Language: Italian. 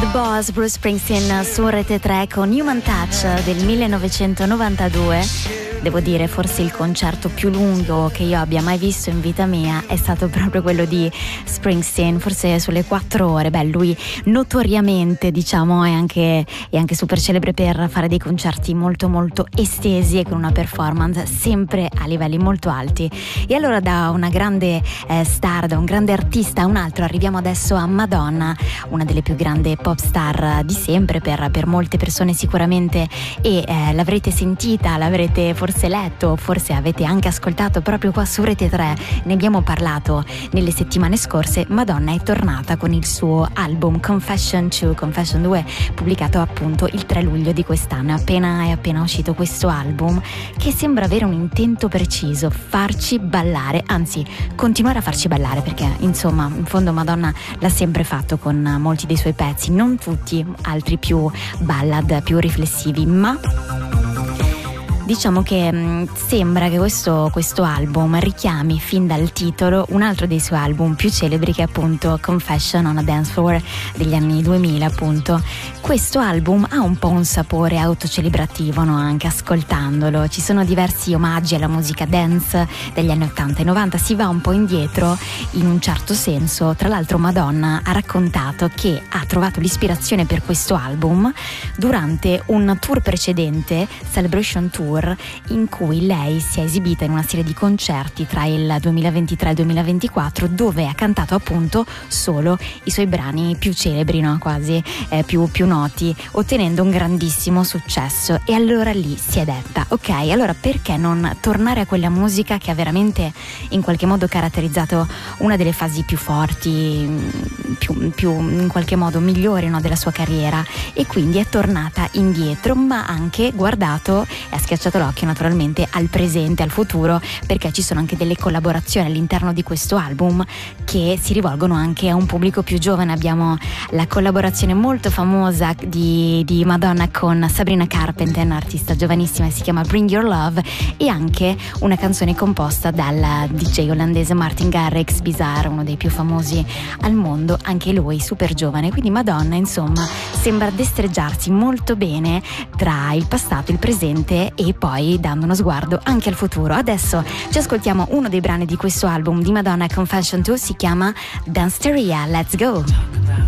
Boss, Bruce Springsteen su Rete 3 con Human Touch del 1992. Devo dire, forse il concerto più lungo che io abbia mai visto in vita mia è stato proprio quello di Springsteen, forse sulle 4 ore. Beh, lui notoriamente, diciamo, è anche super celebre per fare dei concerti molto molto estesi e con una performance sempre a livelli molto alti. E allora da una grande star, da un grande artista a un altro, arriviamo adesso a Madonna, una delle più grandi pop star di sempre per molte persone sicuramente, e l'avrete sentita, l'avrete forse letto, forse avete anche ascoltato proprio qua su Rete 3, ne abbiamo parlato nelle settimane scorse. Madonna è tornata con il suo album Confession 2, pubblicato appunto il 3 luglio di quest'anno. È appena uscito questo album che sembra avere un intento preciso: farci ballare, anzi continuare a farci ballare, perché insomma in fondo Madonna l'ha sempre fatto con molti dei suoi pezzi, non tutti, altri più ballad, più riflessivi, ma diciamo che sembra che questo album richiami fin dal titolo un altro dei suoi album più celebri, che è appunto Confession on a Dance Floor degli anni 2000 appunto. Questo album ha un po' un sapore autocelebrativo, no? Anche ascoltandolo ci sono diversi omaggi alla musica dance degli anni 80 e 90, si va un po' indietro in un certo senso. Tra l'altro Madonna ha raccontato che ha trovato l'ispirazione per questo album durante un tour precedente, Celebration Tour, in cui lei si è esibita in una serie di concerti tra il 2023 e il 2024, dove ha cantato appunto solo i suoi brani più celebri, no? Quasi più noti, ottenendo un grandissimo successo. E allora lì si è detta: ok, allora perché non tornare a quella musica che ha veramente in qualche modo caratterizzato una delle fasi più forti, più in qualche modo migliori, no, della sua carriera. E quindi è tornata indietro, ma anche guardato e ha schiacciato l'occhio naturalmente al presente, al futuro, perché ci sono anche delle collaborazioni all'interno di questo album che si rivolgono anche a un pubblico più giovane. Abbiamo la collaborazione molto famosa di Madonna con Sabrina Carpenter, un'artista giovanissima, si chiama Bring Your Love, e anche una canzone composta dal DJ olandese Martin Garrix, Bizarre, uno dei più famosi al mondo, anche lui super giovane. Quindi Madonna insomma sembra destreggiarsi molto bene tra il passato, il presente e poi dando uno sguardo anche al futuro. Adesso ci ascoltiamo uno dei brani di questo album di Madonna, Confession 2, si chiama Danceteria. Let's go!